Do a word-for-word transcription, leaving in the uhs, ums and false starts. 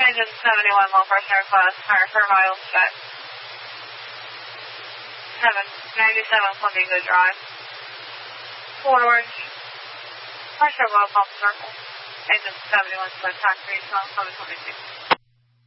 Engine seventy-one, low pressure request, higher for miles check. seven ninety-seven Flamingo Drive. Fort Orange. Pressure low pump circle. Engine seventy-one, split tax three, seven twenty-six.